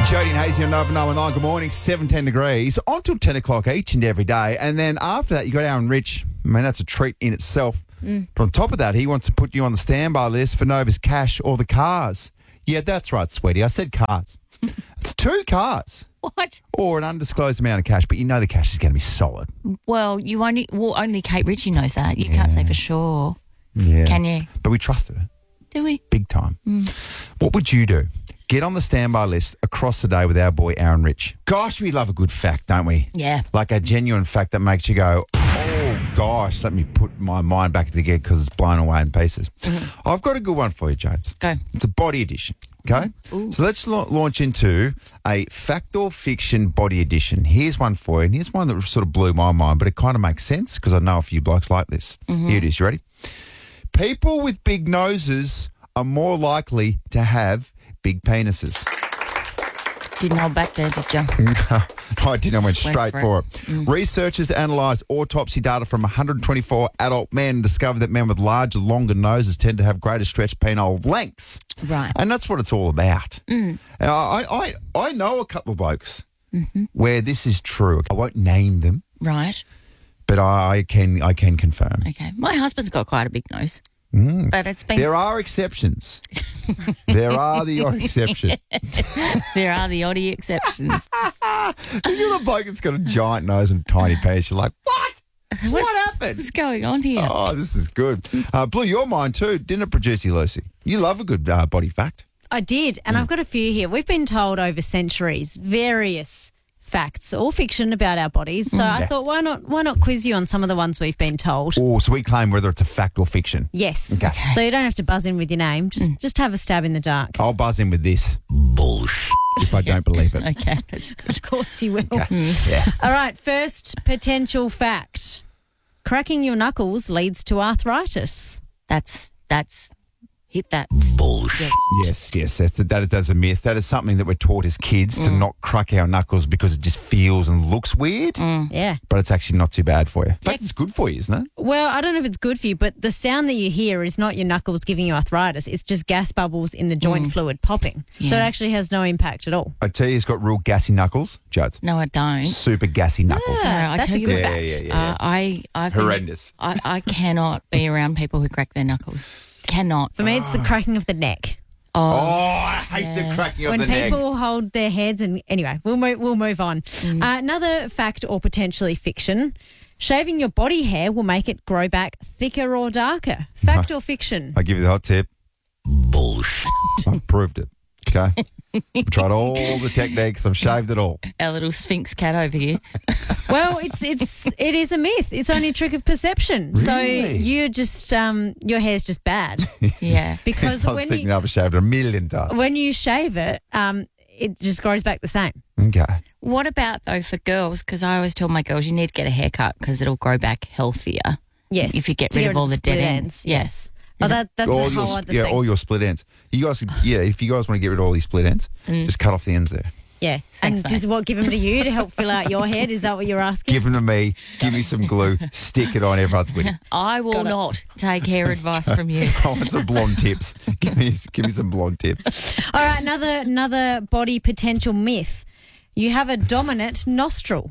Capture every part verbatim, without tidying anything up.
Jody and Hazy on Nova ninety-nine. Good morning. seven, ten degrees. On till ten o'clock each and every day. And then after that, you got Aaron Rich. I mean, that's a treat in itself. Mm. But on top of that, he wants to put you on the standby list for Nova's cash or the cars. Yeah, that's right, sweetie. I said cars. It's two cars. What? Or an undisclosed amount of cash, but you know the cash is going to be solid. Well, you only well only Kate Ritchie knows that. You yeah. can't say for sure. Yeah. Can you? But we trusted her. Do we? Big time. Mm. What would you do? Get on the standby list across the day with our boy Aaron Rich. Gosh, we love a good fact, don't we? Yeah. Like a genuine fact that makes you go, oh, gosh, let me put my mind back together because it's blown away in pieces. Mm-hmm. I've got a good one for you, Jones. Go. It's a body edition, okay? Ooh. So let's la- launch into a fact or fiction body edition. Here's one for you, and here's one that sort of blew my mind, but it kind of makes sense because I know a few blokes like this. Mm-hmm. Here it is. You ready? People with big noses are more likely to have big penises. Didn't hold back there, did you? No, I didn't. I went Just straight went for for it. it. Mm. Researchers analysed autopsy data from one hundred twenty-four adult men and discovered that men with larger, longer noses tend to have greater stretched penile lengths. Right. And that's what it's all about. Mm. And I, I, I know a couple of blokes mm-hmm. where this is true. I won't name them. Right. But I, I can I can confirm. Okay. My husband's got quite a big nose. Mm. But it's been... There are exceptions. There are the odd exceptions. There are the oddie exceptions. You're the bloke that's got a giant nose and a tiny penis. You're like, what? What's, what happened? What's going on here? Oh, this is good. Uh, blew your mind too, didn't it, Producer Lucy? You love a good uh, body fact. I did, and mm. I've got a few here. We've been told over centuries various facts or fiction about our bodies. So mm. I thought, why not why not quiz you on some of the ones we've been told? Oh, so we claim whether it's a fact or fiction. Yes. Okay. okay. So you don't have to buzz in with your name. Just mm. just have a stab in the dark. I'll buzz in with this bullshit if I don't believe it. Okay, that's good. Of course you will. Okay. Mm. Yeah. All right, first potential fact. Cracking your knuckles leads to arthritis. That's that's hit that. Bullshit. Yes, yes, yes. That, that, that's a myth. That is something that we're taught as kids mm. to not crack our knuckles because it just feels and looks weird. Mm. Yeah. But it's actually not too bad for you. In fact, it's good for you, isn't it? Well, I don't know if it's good for you, but the sound that you hear is not your knuckles giving you arthritis. It's just gas bubbles in the joint mm. fluid popping. Yeah. So it actually has no impact at all. I tell you, he's got real gassy knuckles, Judd. No, I don't. Super gassy knuckles. Yeah, no, I that's tell a you, good yeah, fact. yeah, yeah, yeah. Uh, I, I've horrendous. Been, I, I cannot be around people who crack their knuckles. Cannot. For me, it's the cracking of the neck. Oh, oh I hate yeah. the cracking of when the neck. When people hold their heads and... Anyway, we'll move, we'll move on. Mm. Uh, another fact or potentially fiction. Shaving your body hair will make it grow back thicker or darker. Fact or fiction? I'll give you the hot tip. Bullshit. I've proved it. Okay? I've tried all the techniques. I've shaved it all. Our little Sphinx cat over here. Well, it's it's it is a myth. It's only a trick of perception. Really? So you just um your hair's just bad. Yeah. Because I was when thinking you, I've shaved it a million times. When you shave it, um, it just grows back the same. Okay. What about though for girls? Because I always tell my girls you need to get a haircut because it'll grow back healthier. Yes. If you get to rid get of all the dead ends. ends. Yes. Oh, that, that's all a your, whole other yeah, thing. all your split ends. You guys, yeah, if you guys want to get rid of all these split ends, mm. just cut off the ends there. Yeah. Thanks, and mate. just what, give them to you to help fill out your head? Is that what you're asking? Give them to me. Give me some glue. Stick it on everyone's wig. I will not take hair advice from you. I want some blonde tips. Give me, give me some blonde tips. All right, another another body potential myth. You have a dominant nostril.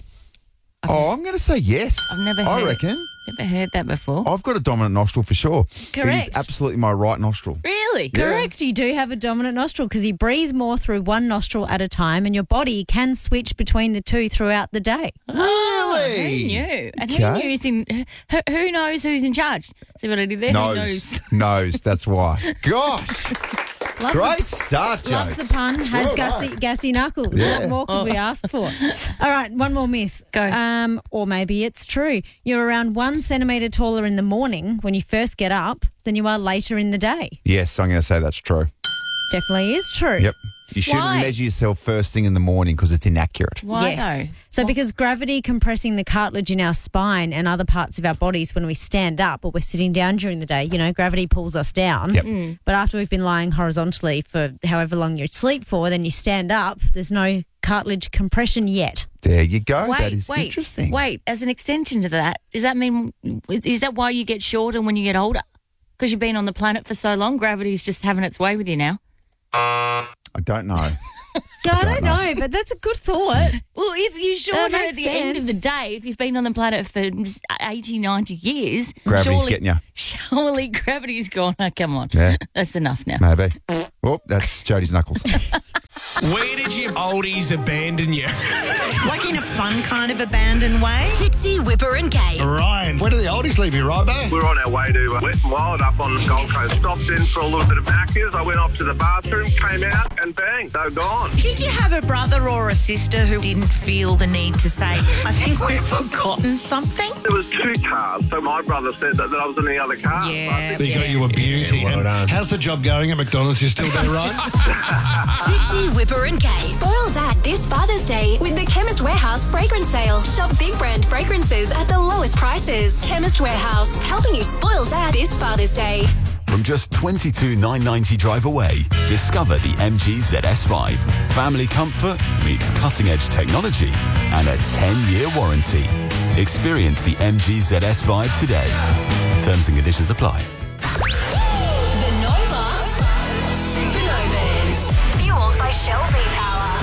Oh, I'm going to say yes. I've never I heard, reckon. never heard that before. I've got a dominant nostril for sure. Correct. It is absolutely my right nostril. Really? Yeah. Correct. You do have a dominant nostril because you breathe more through one nostril at a time and your body can switch between the two throughout the day. Really? Oh, who knew? And Okay. who knew who's in, who, who knows who's in charge? See what I did there? Who knows? Nose. Nose. That's why. Gosh. Loves Great a, start, Jones. Loves a pun, has Well gassy, done. gassy knuckles. Yeah. What more could Oh. we ask for? All right, one more myth. Go. Um, or maybe it's true. You're around one centimetre taller in the morning when you first get up than you are later in the day. Yes, I'm going to say that's true. Definitely is true. Yep. You shouldn't Why? measure yourself first thing in the morning because it's inaccurate. Why Yes. though? So because gravity compressing the cartilage in our spine and other parts of our bodies when we stand up or we're sitting down during the day, you know, gravity pulls us down. Yep. Mm. But after we've been lying horizontally for however long you sleep for, then you stand up, there's no cartilage compression yet. There you go. Wait, that is wait, interesting. wait. As an extension to that, does that mean, is that why you get shorter when you get older? Because you've been on the planet for so long, gravity's just having its way with you now. I don't know. I don't know, but that's a good thought. Well, if you That surely makes at the end of the sense. day, if you've been on the planet for eighty, ninety years, Gravity's surely, getting you. surely gravity's gone. Oh, come on. Yeah. That's enough now. Maybe. Oh, that's Jodie's knuckles. Where did your oldies abandon you? Like in a fun kind of abandoned way? Fitzy, Whipper and Kate. Ryan, where do the oldies leave you, Robo? We were on our way to uh, Wet n Wild up on the Gold Coast. Stopped in for a little bit of Macca's. I went off to the bathroom, came out, and bang, they're gone. Did you have a brother or a sister who didn't feel the need to say, I think we've forgotten something? There was two cars, so my brother said that, that I was in the other car. Yeah. They got you a beauty. Yeah, well And done. how's the job going at McDonald's? You still there, Ryan? Fitzy, Whipper and Kate. Spoil Dad this Father's Day with the Chemist Warehouse fragrance sale. Shop big brand fragrances at the lowest prices. Chemist Warehouse, helping you spoil Dad this Father's Day. From just twenty-two thousand nine hundred ninety drive away, discover the M G Z S Vibe. Family comfort meets cutting-edge technology and a ten-year warranty. Experience the M G Z S Vibe today. Terms and conditions apply. The Nova Supernovas. Fueled by Shell V-Power.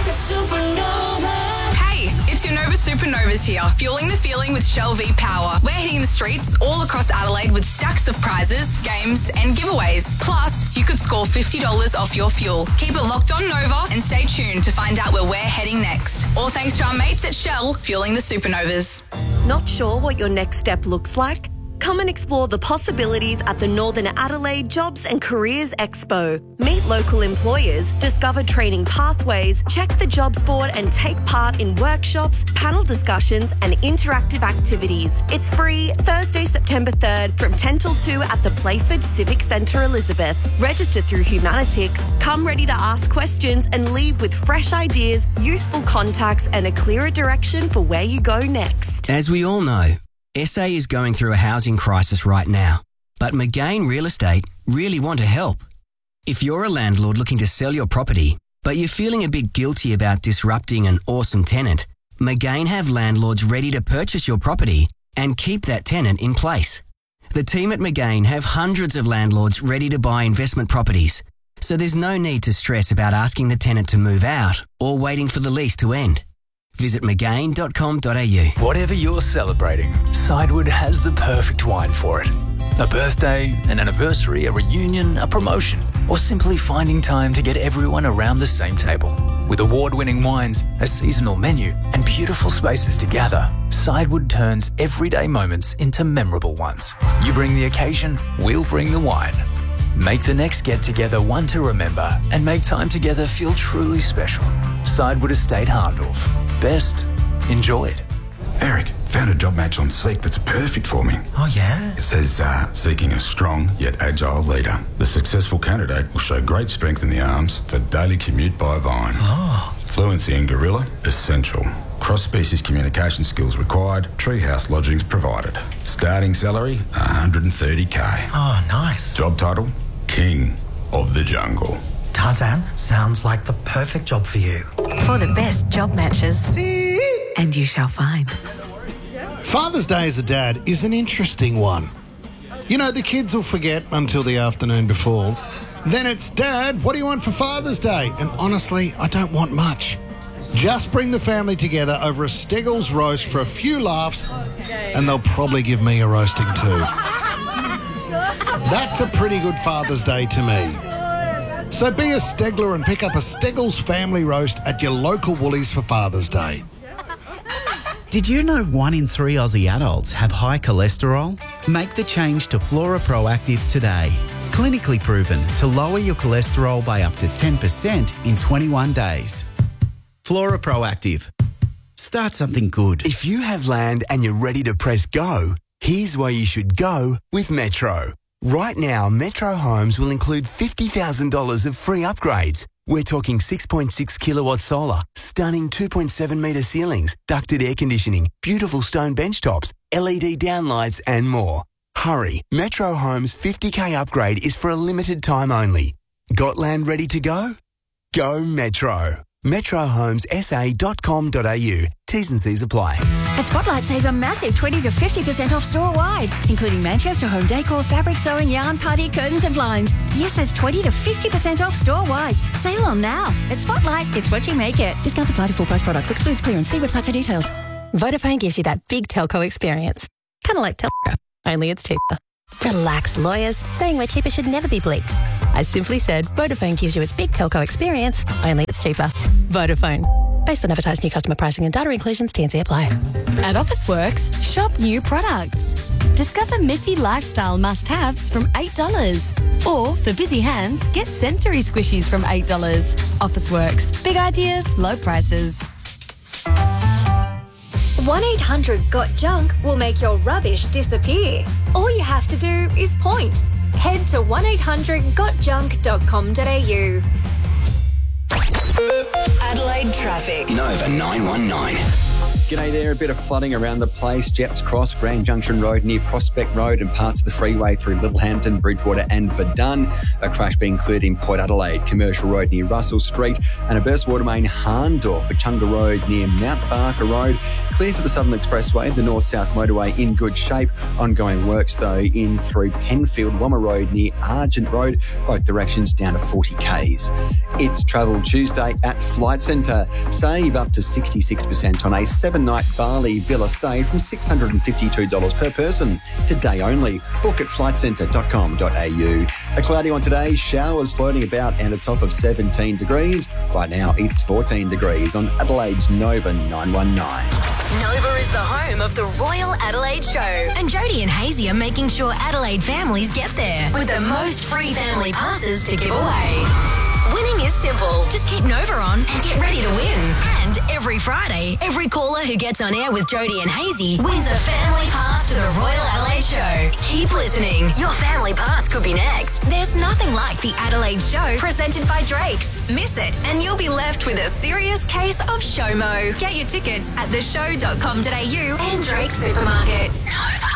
Hey, it's your Nova Supernovas here, fueling the feeling with Shell V-Power. We're hitting the streets all across Adelaide with stacks of prizes, games and giveaways. Plus, you could score fifty dollars off your fuel. Keep it locked on Nova and stay tuned to find out where we're heading next. All thanks to our mates at Shell, fueling the Supernovas. Not sure what your next step looks like? Come and explore the possibilities at the Northern Adelaide Jobs and Careers Expo. Meet local employers, discover training pathways, check the jobs board and take part in workshops, panel discussions and interactive activities. It's free Thursday, September third from ten till two at the Playford Civic Centre, Elizabeth. Register through Humanitics. Come ready to ask questions and leave with fresh ideas, useful contacts and a clearer direction for where you go next. As we all know, S A is going through a housing crisis right now, but McGain Real Estate really want to help. If you're a landlord looking to sell your property, but you're feeling a bit guilty about disrupting an awesome tenant, McGain have landlords ready to purchase your property and keep that tenant in place. The team at McGain have hundreds of landlords ready to buy investment properties, so there's no need to stress about asking the tenant to move out or waiting for the lease to end. Visit McGain dot com dot a u. Whatever you're celebrating, Sidewood has the perfect wine for it. A birthday, an anniversary, a reunion, a promotion, or simply finding time to get everyone around the same table. With award-winning wines, a seasonal menu, and beautiful spaces to gather, Sidewood turns everyday moments into memorable ones. You bring the occasion, we'll bring the wine. Make the next get-together one to remember and make time together feel truly special. Sidewood Estate Hahndorf. Best enjoyed. Eric, found a job match on Seek that's perfect for me. Oh, yeah? It says, uh, seeking a strong yet agile leader. The successful candidate will show great strength in the arms for daily commute by Vine. Oh. Fluency in Gorilla, essential. Cross-species communication skills required. Treehouse lodgings provided. Starting salary, one hundred thirty k. Oh, nice. Job title, King of the Jungle. Tarzan, sounds like the perfect job for you. For the best job matches. And you shall find. Father's Day as a dad is an interesting one. You know, the kids will forget until the afternoon before. Then it's, Dad, what do you want for Father's Day? And honestly, I don't want much. Just bring the family together over a Steggles roast for a few laughs, and they'll probably give me a roasting too. That's a pretty good Father's Day to me. So be a Stegler and pick up a Steggles family roast at your local Woolies for Father's Day. Did you know one in three Aussie adults have high cholesterol? Make the change to Flora Proactive today. Clinically proven to lower your cholesterol by up to ten percent in twenty-one days. Flora Proactive. Start something good. If you have land and you're ready to press go, here's where you should go with Metro. Right now, Metro Homes will include fifty thousand dollars of free upgrades. We're talking six point six kilowatt solar, stunning two point seven metre ceilings, ducted air conditioning, beautiful stone bench tops, L E D downlights and more. Hurry, Metro Homes' fifty k upgrade is for a limited time only. Got land ready to go? Go Metro. metro homes s a dot com dot a u. T's and C's apply. At Spotlight, save a massive twenty to fifty percent off store-wide, including Manchester home decor, fabric sewing, yarn, party, curtains and blinds. Yes, that's twenty to fifty percent off store-wide. Sale on now. At Spotlight, it's what you make it. Discounts apply to full-price products. Excludes clearance. See website for details. Vodafone gives you that big telco experience. Kind of like Telco, only it's cheaper. Relax, lawyers. Saying we're cheaper should never be bleeped. I simply said Vodafone gives you its big telco experience, only it's cheaper. Vodafone. Based on advertised new customer pricing and data inclusions, T and C apply. At Officeworks, shop new products. Discover Miffy Lifestyle must-haves from eight dollars. Or, for busy hands, get sensory squishies from eight dollars. Officeworks. Big ideas, low prices. one eight hundred got junk will make your rubbish disappear. All you have to do is point. Head to one eight hundred got junk dot com dot a u. Adelaide traffic. Nova nine one nine. G'day there, a bit of flooding around the place. Jeps Cross, Grand Junction Road near Prospect Road and parts of the freeway through Littlehampton, Bridgewater and Verdun. A crash being cleared in Port Adelaide, Commercial Road near Russell Street and a burst water main Harndorf, Chunga Road near Mount Barker Road. Clear for the Southern Expressway, the North-South Motorway in good shape. Ongoing works though in through Penfield, Wommer Road near Argent Road, both directions down to forty kays. It's Travel Tuesday at Flight Centre. Save up to sixty-six percent on a seven-night Bali villa stay from six hundred fifty-two dollars per person. Today only. Book at flight centre dot com dot a u. A cloudy one today, showers floating about and a top of seventeen degrees. Right now it's fourteen degrees on Adelaide's Nova nine one nine. Nova is the home of the Royal Adelaide Show. And Jody and Hazy are making sure Adelaide families get there with the most free family passes to give away. Winning is simple. Just keep Nova on and get ready to win. And every Friday, every caller who gets on air with Jody and Hazy wins a family pass to the Royal Adelaide Show. Keep listening. Your family pass could be next. There's nothing like the Adelaide Show presented by Drake's. Miss it and you'll be left with a serious case of SHOMO. Get your tickets at the show dot com dot a u and Drake's supermarkets. Nova.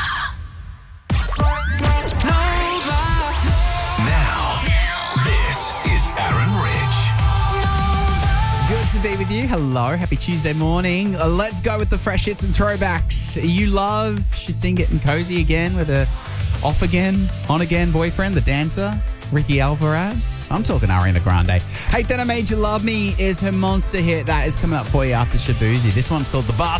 Aaron Rich. Good to be with you. Hello. Happy Tuesday morning. Uh, let's go with the fresh hits and throwbacks. You love She's Seen Getting Cozy again with a off again, on again boyfriend, the dancer, Ricky Alvarez. I'm talking Ariana Grande. Hate That I Made You Love Me is her monster hit. That is coming up for you after Shabuzi. This one's called The Boss.